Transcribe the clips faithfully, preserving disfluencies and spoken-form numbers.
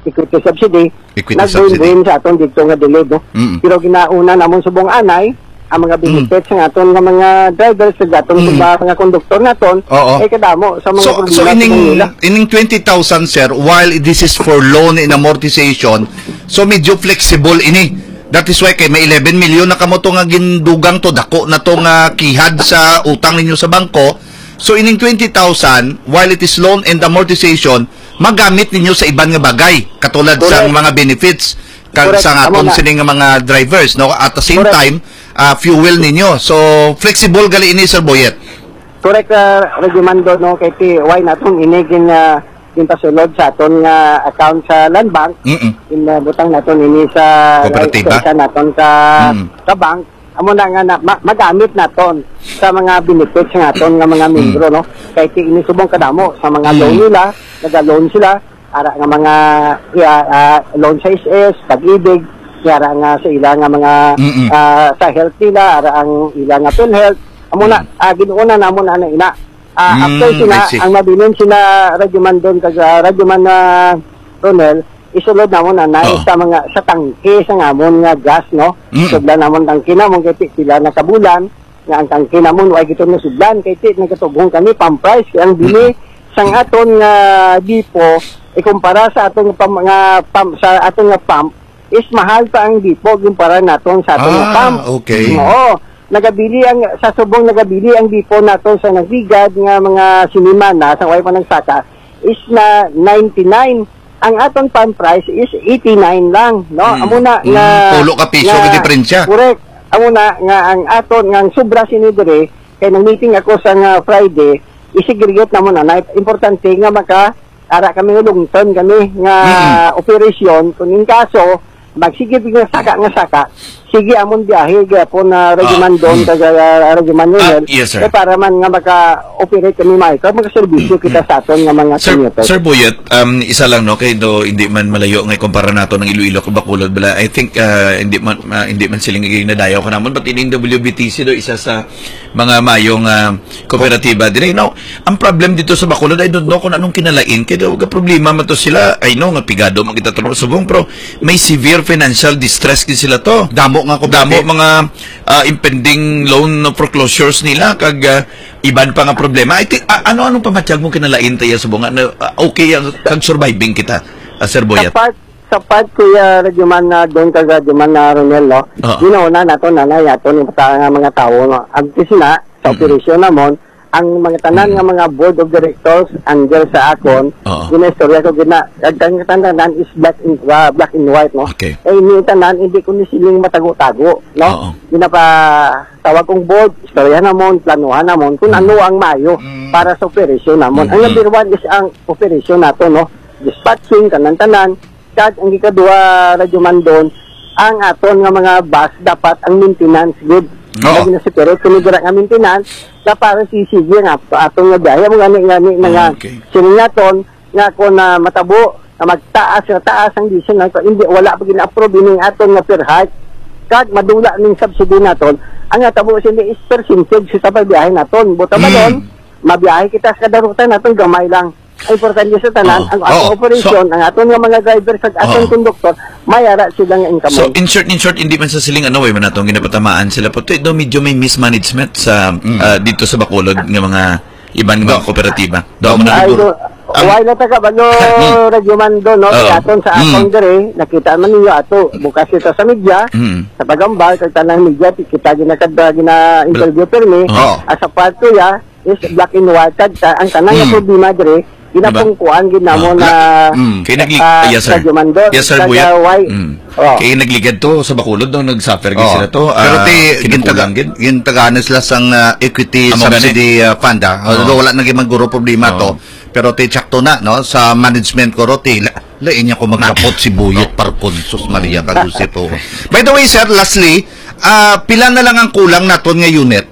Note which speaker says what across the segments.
Speaker 1: equity subsidy,
Speaker 2: Equity
Speaker 1: nag-win-win sa aton dito nga delayed, no?
Speaker 2: Mm.
Speaker 1: Pero ginauna namon subong anay, ang mga benefits mm. ng aton nga mga drivers, sa aton mm. mga konduktor naton, eh kadamo sa mga
Speaker 2: so,
Speaker 1: problema.
Speaker 2: So, ining, ining twenty thousand, sir, while this is for loan and amortization, so medyo flexible ini. That is why kay may eleven million na kamo to nga gindugang to, dako na to nga kihad sa utang ninyo sa bangko. So, ining twenty thousand, while it is loan and amortization, magamit ninyo sa ibang nga bagay, katulad Correct. Sa mga benefits, kag sa nga aton sining nga mga drivers, no? At the same Correct. Time, uh, fuel ninyo. So, flexible gali ini, Sir Boyet.
Speaker 1: Correct, uh, Regimando, no? Kay ti, why natong inigin nga uh, yung pasulod sa aton nga account sa Land Bank, mm -mm. inabutang naton ini sa
Speaker 2: kooperatiba
Speaker 1: sa naton ka mm. ka bank, amo na nga na, ma magamit naton sa mga benefits nga aton nga mga membro, mm. no? Kay ini subong kadamo sa mga mm. loan nila, naga-loan sila ara nga mga yeah, uh, loan sa S S, Pag-ibig, ara nga sa ila nga mga mm -mm. uh, sa health nila, ara ang ila nga PhilHealth, amo na mm. uh, ginuuna namon ana ina. Uh, mm, after sila, ang mabilin sila Radyoman doon, kag uh, Radyoman na uh, Ronel, isulod namon na oh. sa mga sa tangke sa ngamon nga gas, no? Mm. Sudlan namon tangke namon kay sila nakabulan, nga ang tangke namon way gito no sudlan kay ti nagatubong kami pump price ang bili mm. sang aton nga uh, dipo ikumpara sa aton pam, nga pump sa aton nga pump is mahal pa ang dipo kumpara naton sa aton ah, nga pump.
Speaker 2: Okay.
Speaker 1: Oo. Nagabili ang sa subong nagabili ang dipo nato sa nagbigad nga mga sinimana sa way pa nagsaka is na ninety-nine, ang aton pump price is eighty-nine lang, no? Hmm. Amo na nga
Speaker 2: pulo ka piso ka diferensya.
Speaker 1: Correct. Amo na nga ang aton nga sobra sinidre kay nang meeting ako sa nga Friday, isigregate na mo na na importante nga maka ara kami lungton kami nga hmm. operasyon kung in kaso magsige nga saka nga saka sige amon biyahe gyapon na Regiment Don kag Regiment Nunel
Speaker 2: yes,
Speaker 1: para man nga maka-operate kami may kag maka-serbisyo kita sa aton nga mga
Speaker 3: Sir, Sir Boyet, um, isa lang no kay do hindi man malayo nga kumpara nato ng Iloilo kag Bacolod bala I think uh, hindi man uh, hindi man siling nadayaw ka namon but in W B T C do isa sa mga mayong uh, kooperatiba dire no ang problem dito sa Bacolod I don't know kung anong kinalain kay do ga problema man to sila I know nga pigado man kita tulong subong pero may severe financial distress gid sila to
Speaker 2: damo nga ko
Speaker 3: damo mga uh, impending loan no foreclosures nila kag uh, iban pa nga problema I think uh, ano anong pamatyag mo kinalain tayo subong uh, okay ang kag surviving kita uh, Sir Boyet
Speaker 1: sa part sa part kuya Radyoman na doon kag Radyoman na Ronel no uh -huh. ginauna nato na na yato ni nga mga tawo no agti sila sa operasyon mm -hmm. namon ang mga tanan nga mga board of directors under sa akon ginistorya ko gina ang tanan is black in uh, black and white no
Speaker 3: okay.
Speaker 1: eh ni tanan hindi ko ni siling matago-tago no ginapa tawag kong board istorya namon planuhan namon kung mm. ano ang mayo mm. para sa operasyon namon mm -hmm. ang number one is ang operasyon nato no dispatching tanan-tanan kag ang ikaduha Radyoman doon ang aton nga mga bus dapat ang maintenance good lagi na si pero kunigura nga maintenance na para sisige nga atong nga biyahe mo gani gani nga siningaton nga ko na matabo na magtaas nga taas ang diesel na hindi wala pa gina-approve ning aton nga per height kag madula ning subsidy naton ang natabo sini is percentage sa pagbiyahe naton buta ba don mabiyahe kita sa kadarutan naton gamay lang importante sa tanan, oh. ang ating oh. operasyon, so, ang ating nga mga drivers at ating oh. konduktor, mayara sila nga income.
Speaker 3: So, in short, in short, hindi man sa siling ano, way man natong ginapatamaan sila po. Ito, medyo may mismanagement sa mm. uh, dito sa Bacolod ng mga ibang mga kooperatiba. Doon mo na siguro.
Speaker 1: Why na taga ba no, Radyoman doon, no? Uh, aton sa atong mm. dire, nakita man ninyo ato, bukas ito sa media, mm. sa pagambal, sa tanang media, kita ginakadra, gina-interview permi, oh. as a part to ya, is black and white, ang tanang mm. problema dire, ginapungkuan ginamo na
Speaker 3: mm. kay naglig uh, yes sir yes sir Boyet mm. oh. kay nagligad to sa Bacolod no nagsuffer gid oh. sila to uh,
Speaker 2: pero ti gintagaan gid gintagaan sila sang uh, equity Amo subsidy uh, fund ah oh. wala nang maguro problema oh. to pero ti sakto na no sa management ko roti lain niya ko magkapot si Boyet oh. par Consus Maria Cagusito. By the way sir, lastly uh, pila na lang ang kulang naton nga unit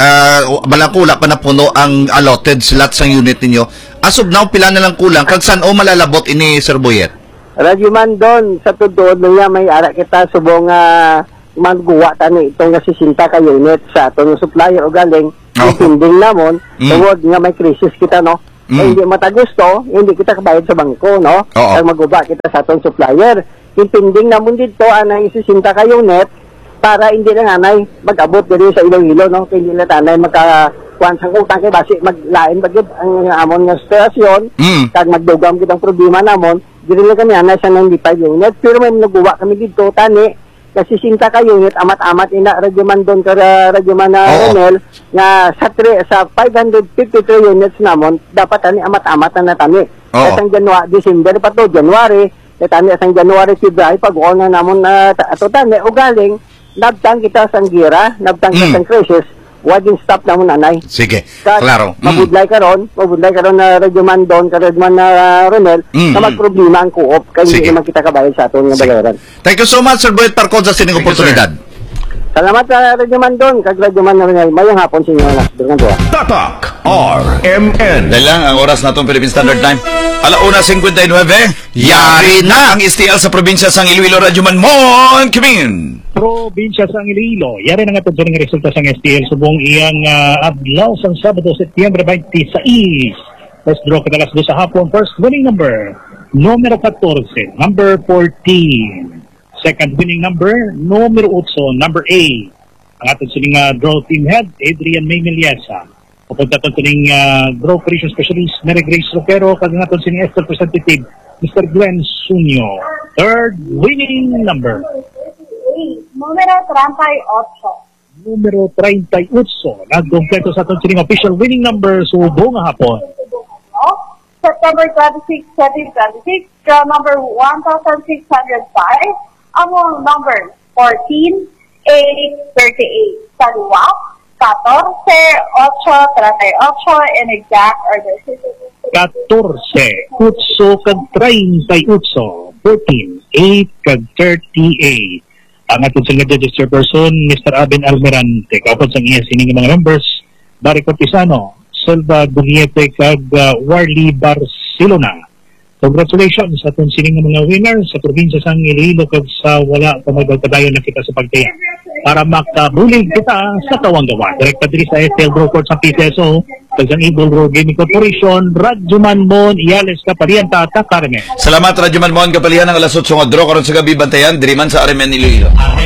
Speaker 2: uh, balang kulang pa na puno ang allotted slots sang unit ninyo. As of now, pila na lang kulang. Kag saan o malalabot ini, Sir Boyet?
Speaker 1: Radyoman doon, sa tudod niya may ara kita subong uh, magguwa tani itong nga sisinta ka unit sa atong supplier o galing. Oh. Yung namon, mm. tungod nga may crisis kita, no?
Speaker 2: Mm.
Speaker 1: Kung hindi matagusto, hindi kita kabayad sa bangko, no?
Speaker 2: Oo.
Speaker 1: Kaya maguba kita sa atong supplier. Impinding na mo dito, anang isisinta kayo net, para hindi na nanay mag-abot dito sa Iloilo, no? Kaya hindi na tanay magkakuhan sa utang kay basi maglain bagid ang amon nga stasyon,
Speaker 2: Mm.
Speaker 1: kag magdugam kitang problema namon, diri lang kami anay sa ninety-five unit, pero may naguwa kami dito, tani, kasi sinta ka unit, amat-amat ina, radyoman doon ka, radyoman na
Speaker 2: Oo.
Speaker 1: Ronel, nga sa, tri, sa five hundred fifty-three units namon, dapat tani amat-amat na natami.
Speaker 2: Oo.
Speaker 1: At ang January, December pa to, January, tani asang January, February, pag-on na namon na ato tani, o galing, nabtang kita sang gira, nabtang kita
Speaker 2: Mm.
Speaker 1: sang crisis, waging stop na mo nanay.
Speaker 2: Sige,
Speaker 1: Kag
Speaker 2: klaro. Mm.
Speaker 1: mabudlay ka ron, mabudlay ka ron na radyoman doon, ka radyoman na Ronel,
Speaker 2: Mm,
Speaker 1: na
Speaker 2: mm.
Speaker 1: magproblema ang co-op, kaya
Speaker 2: Sige.
Speaker 1: hindi naman kita kabayad sa aton nga
Speaker 2: Sige.
Speaker 1: bayaran.
Speaker 2: Thank you so much, Sir Boyd Parcon, sa sining
Speaker 3: Thank you,
Speaker 2: oportunidad.
Speaker 1: Salamat sa radyoman doon, kag radyoman na Ronel. Mayong hapon sa inyo na. Dengan doa.
Speaker 4: Tatak R M N.
Speaker 3: Dahil lang ang oras natong Philippine Standard Time. Alauna fifty-nine.
Speaker 2: Yari na!
Speaker 3: Ang S T L sa probinsya sang Iloilo, Radyo Manmon, Kimin.
Speaker 5: Probinsya sang Iloilo. Yari na nga ito ng resulta sang S T L subong iyang uh, adlaw sang Sabado, Setyembre twenty-six. First draw kadalas do sa hapon. First winning number, numero fourteen, number fourteen. Second winning number, numero eight, number eight. Ang ating sining uh, draw team head, Adrian May Miliesa. Pupunta ito sining uh, draw operation specialist, Mary Grace Roquero. Kag nga ito sining S T representative, Mister Glenn Sunyo. Third winning number,
Speaker 6: Número thirty-eight.
Speaker 5: numero thirty-eight. Nagkompleto sa itong sining official winning number subong nga hapon.
Speaker 6: No? September twenty-sixth, twenty twenty-six, draw number one thousand six hundred five, among number fourteen, eight, thirty-eight. Saliwa, fourteen, eight, thirty-eight, in exact order.
Speaker 5: fourteen, utso kag thirty-eight, fourteen, eight kag thirty-eight. Ang ating sa registered person, Mister Aben Almirante. Kapag sa iya sining mga members, Barry Cortisano, Silva Duniete kag uh, Warley Barcelona. Congratulations sa itong sining mga winners sa probinsya sang Iloilo kag sa wala pa magpadayon na kita sa pagtaya para makabulig kita sa Kawanggawa. Direct diri sa S T L Broadcourt sa P C S O kag sa Eagle Road Gaming Corporation, Radyo Manmon, Iales, Kaparianta, Tacarmen.
Speaker 3: Salamat, Radyo Manmon, kapalihan ng alas eight nga draw karon sa gabi bantayan, diri man sa R M N Iloilo.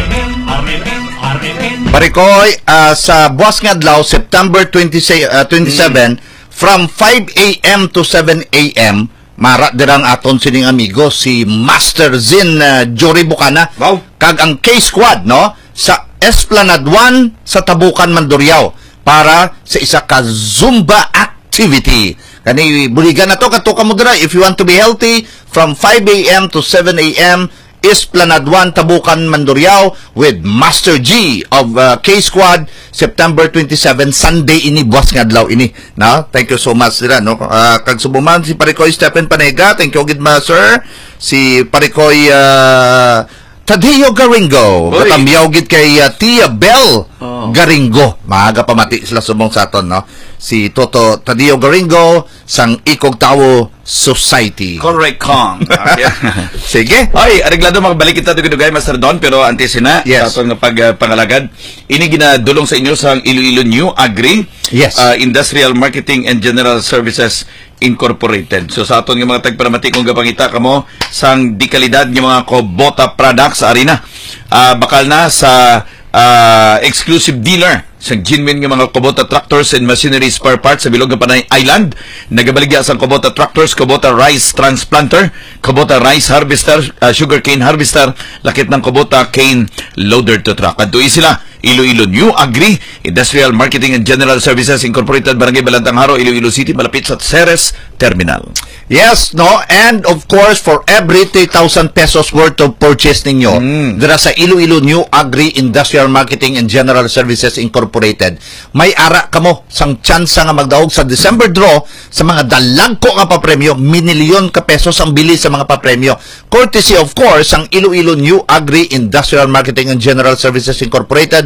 Speaker 2: Parikoy, uh, sa buwas nga adlaw, September twenty-seven, from five a.m. to seven a.m., mara dirang aton sining amigo si Master Zin uh, Jory Bucana.
Speaker 3: Wow.
Speaker 2: Kag ang K-Squad, no, sa Esplanade one sa Tabukan, Mandurriao para sa isa ka Zumba activity. Kani buligan na to kato ka mo dira if you want to be healthy from five a.m. to seven a.m. Esplanade one, Tabukan, Mandurriao with Master G of uh, K-Squad, September twenty-seven, Sunday ini, buwas nga adlaw ini. No? Thank you so much sila. No? Uh, kag subuman si Parikoy Stephen Panega, thank you gid ma sir. Si Parikoy uh, Tadeo Garingo,
Speaker 3: Boy.
Speaker 2: katamyaw gid kay uh, Tia Bell
Speaker 3: Oh.
Speaker 2: Garingo. Maaga pamati sila subong sa aton, no? Si Toto Tadeo Garingo sang Ikog Tawo Society.
Speaker 3: Correct Kong. Okay.
Speaker 2: Sige.
Speaker 3: Ay, areglado makabalik kita dugay Master Don, pero antes na
Speaker 2: Yes.
Speaker 3: sa atong pag uh, pangalagad. Ini ginadulong sa inyo sa Iloilo New Agri,
Speaker 2: Yes.
Speaker 3: uh, Industrial Marketing and General Services Incorporated. So sa aton nga mga tagparamati kung gapangita kamo sang di kalidad nga mga Kubota products sa arena. Uh, bakal na sa uh, exclusive dealer sa genuine nga mga Kubota tractors and machinery spare parts sa bilog ng Panay Island. Nagabaligya sa Kubota tractors, Kubota rice transplanter, Kubota rice harvester, uh, sugarcane harvester, lakit ng Kubota cane loader to truck. At doon sila, Iloilo New Agri, Industrial Marketing and General Services Incorporated, Barangay Balantang Haro, Iloilo City, malapit sa Ceres Terminal.
Speaker 2: Yes, no? And of course, for every three thousand pesos worth of purchase ninyo,
Speaker 3: Mm.
Speaker 2: dira sa Iloilo New Agri Industrial Marketing and General Services Incorporated, may ara kamo sang tsansa nga magdaog sa December draw sa mga dalagko nga papremyo, minilyon ka pesos ang bili sa mga papremyo. Courtesy, of course, ang Iloilo New Agri Industrial Marketing and General Services Incorporated,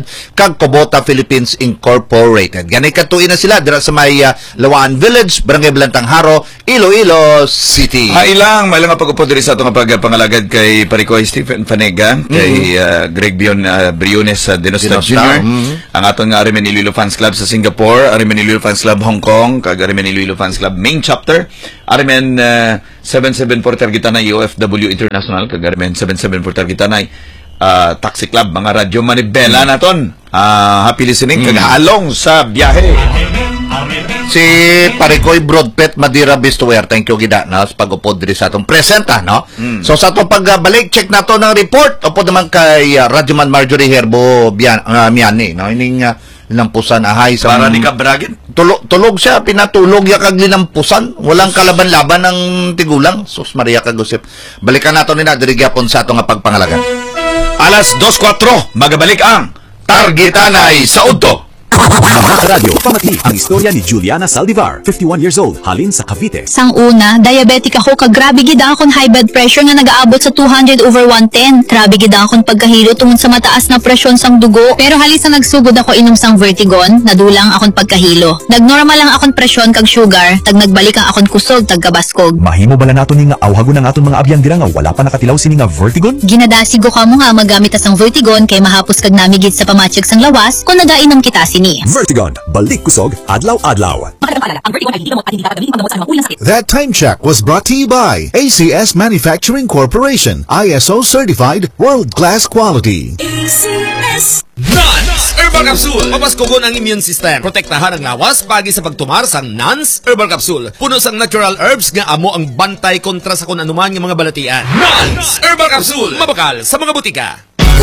Speaker 2: kag Kubota Philippines Incorporated. Ganay katuin na sila dira sa may uh, Lawaan Village, Barangay Balantang Haro, Iloilo City.
Speaker 3: Ha ilang may lang pag-upo diri sa atong pagpangalagad kay Paricoy Stephen Fanega, kay uh, Greg Bion uh, Briones sa uh, Dinosta Junior Mm-hmm. Ang atong uh, Arimen Iloilo Fans Club sa Singapore, Arimen Iloilo Fans Club Hong Kong, kag Arimen Iloilo Fans Club main chapter, Arimen uh, seven seven four Targitanay O F W International, kag Arimen seven seven four Targitanay uh, Taxi Club, mga radyo manibela mm. naton. Uh, happy listening, mm. kag halong sa biyahe.
Speaker 2: Si Paricoy Broadpet Madira Bistuwer, thank you gida na sa pag-upod diri sa atong presenta, no? Mm. So sa atong pagbalik, check nato ng report upod naman kay uh, Radyoman Marjorie Herbo Bian, uh, Miani, no? Ining uh, linampusan ahay sa
Speaker 3: para ni kabragin.
Speaker 2: Tulog, tulog siya, pinatulog ya kag linampusan, walang kalaban-laban ng tigulang. Sus Maria kagusip. Balikan nato ni na diri gyapon sa atong pagpangalagan.
Speaker 3: Alas dos kwatro, magabalik ang Targitanay sa Udto.
Speaker 7: Radyo, pamati ang istorya ni Juliana Saldivar, fifty-one years old, halin sa Cavite.
Speaker 8: Sang una, diabetic ako, kag grabe gid akon high blood pressure nga nagaabot sa two hundred over one ten. Grabe gid akon pagkahilo tungod sa mataas na presyon sang dugo. Pero halis sa nagsugod ako inom sang Vertigon, nadulang akon pagkahilo. Nagnormal lang akon presyon kag sugar, tag nagbalik ang akon kusog tag kabaskog.
Speaker 7: Mahimo bala nato ni nga awhagon ang aton mga abyan dira nga wala pa nakatilaw sini nga Vertigon?
Speaker 8: Ginadasig ko kamo nga magamit sang Vertigon kay mahapos kag namigid sa pamatsig sang lawas kung nagainom kita sini.
Speaker 7: Vertigon, balik kusog, adlaw-adlaw.
Speaker 4: That time check was brought to you by A C S Manufacturing Corporation, I S O certified, world-class quality.
Speaker 9: A C S Nans Herbal Capsule. Mapaskugon ang immune system. Protektahan ang lawas pagi sa pagtumar sang Nans Herbal Capsule. Puno sang natural herbs nga amo ang bantay kontra sa kung anuman nga mga balatian. Nans Herbal Capsule. Mabakal sa mga butika.